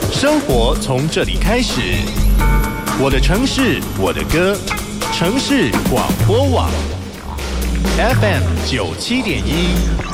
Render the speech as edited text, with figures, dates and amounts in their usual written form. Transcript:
生活从这里开始。我的城市，我的歌，城市广播网 FM 97.1。